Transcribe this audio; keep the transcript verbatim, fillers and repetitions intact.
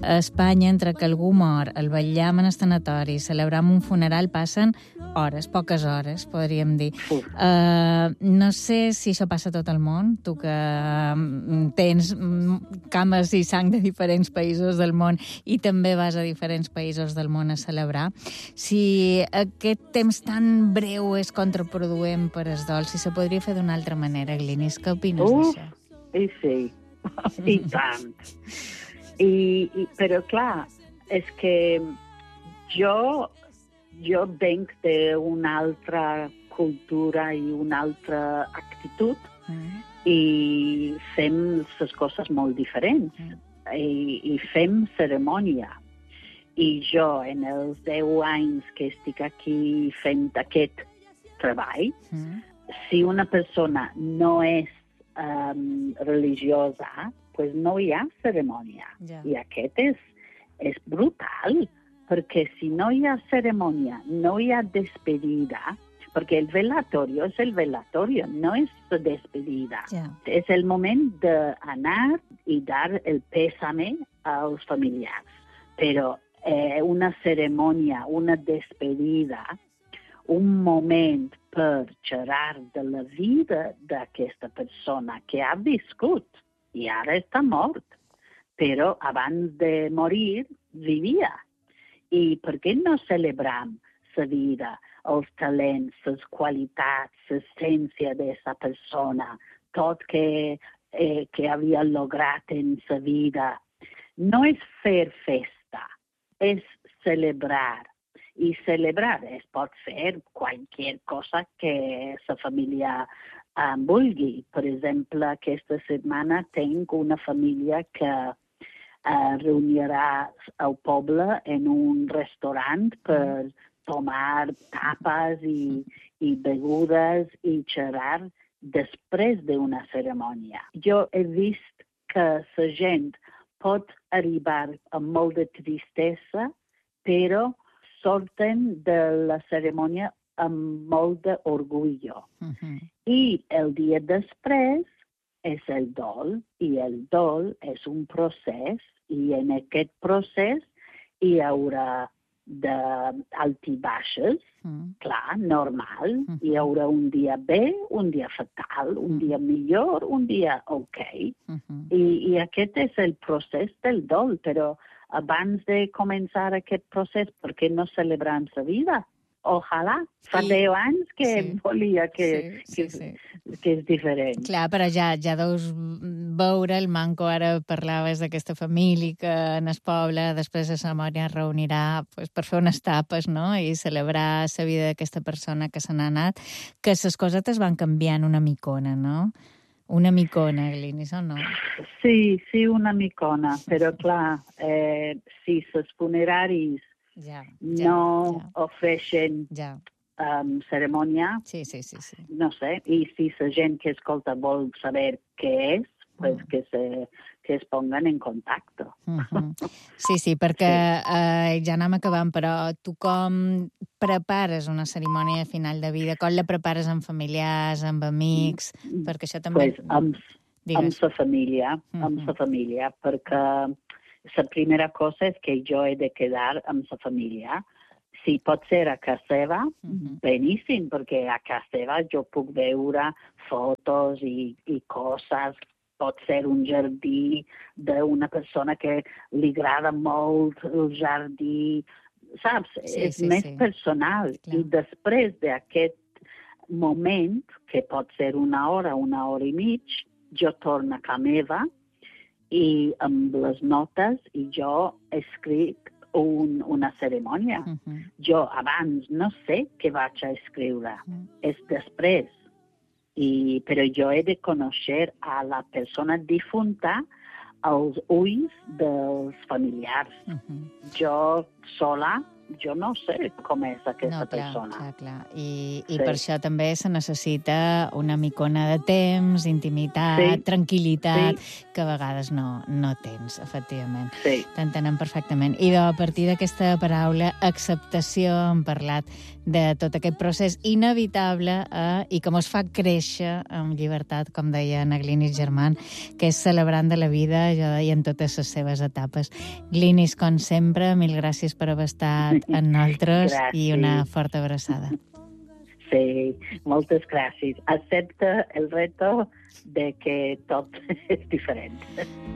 a Espanya, entre que algú mor, el vetllam en el tanatori, celebram un funeral, passen hores, poques hores, podríem dir. Uh, no sé si això passa a tot el món, tu que um, tens um, cames i sang de diferents països del món i també vas a diferents països del món a celebrar. Si aquest temps tan breu és contraproduent per el dol, si se podria fer d'una altra manera, Glynis, què opines d'això? I sí, i tant. I, i, però clar, és que jo, jo venc d'una altra cultura i una altra actitud mm. i fem les coses molt diferents mm. I, i fem cerimònia. I jo, en els deu anys que estic aquí fent aquest treball, mm. si una persona no és um, religiosa, pues no hi ha cerimònia. Yeah. I aquest és, és brutal, perquè si no hi ha cerimònia, no hi ha despedida, perquè el velatorio és el velatorio, no és despedida. Yeah. És el moment d'anar i dar el pésame als familiars. Però eh, una cerimònia, una despedida, un moment per xerrar de la vida d'aquesta persona que ha viscut i ara està mort, però abans de morir vivia. I per què no celebram la vida, els talents, les qualitats, l'essència d'aquesta persona, tot que, eh, que havia lograt en la vida? No és fer festa, és celebrar. I celebrar es pot fer qualsevol cosa que la família um, vulgui. Per exemple, aquesta setmana tinc una família que uh, reunirà el poble en un restaurant per tomar tapes i, i begudes i xerrar després d'una cerimònia. Jo he vist que la gent pot arribar amb molt de tristesa, però sorten de la cerimònia amb molt d'orgullo. Uh-huh. I el dia després és el dol, i el dol és un procés, i en aquest procés hi haurà d'alt i baixes, uh-huh. clar, normal. Uh-huh. Hi haurà un dia bé, un dia fatal, un uh-huh. dia millor, un dia ok. Uh-huh. I, I aquest és el procés del dol, però abans de començar aquest procés, per què no celebram la vida? Ojalà. Fa sí. deu anys que sí. volia que, sí, sí, que, sí. que és diferent. Clar, però ja, ja deus veure el manco. Ara parlaves d'aquesta família que en el poble després de la cerimònia es reunirà pues, per fer unes tapes, no?, i celebrar la vida d'aquesta persona que se n'ha anat, que les cosetes van canviant una micona, no? Una micona, Glynis, o no? Sí, sí, una micona, però clar, eh, si els funeraris ja, ja, no ja. ofereixen ja. Um, cerimònia, sí, sí, sí, sí. no sé, i si la gent que escolta vol saber què és, pues mm. que, se, que es pongan en contacte. Mm-hmm. Sí, sí, perquè sí. Eh, ja anem acabant, però tu com prepares una cerimònia de final de vida? Com la prepares amb familiars, amb amics? Mm. Perquè això també... Pues amb, amb la família, mm-hmm. amb la família, perquè la primera cosa és que jo he de quedar amb la família. Si pot ser a casa seva, mm-hmm. beníssim, perquè a casa seva jo puc veure fotos i, i coses. Pot ser un jardí d'una persona que li agrada molt el jardí, saps? Sí, és sí, més sí. personal. Clar. I després d'aquest moment, que pot ser una hora, una hora i mig, jo torno a casa meva i amb les notes i jo escric un, una cerimònia. Uh-huh. Jo abans no sé què vaig a escriure, uh-huh. és després. I, però jo he de conèixer a la persona difunta als ulls dels familiars. Uh-huh. Jo sola jo no sé com és aquesta no, clar, persona. Clar, clar. I, i Sí. per això també se necessita una micona de temps, intimitat, Sí. tranquil·litat, Sí. que a vegades no, no tens, efectivament. Sí. T'entenem perfectament. I a partir d'aquesta paraula acceptació hem parlat de tot aquest procés inevitable eh, i que mos fa créixer amb llibertat, com deia Anna Glinis Germán, que és celebrant de la vida, jo deia, en totes les seves etapes. Glinis, com sempre, mil gràcies per haver estat amb nosaltres i una forta abraçada. Sí, moltes gràcies. Accepta el reto de que tot és diferent.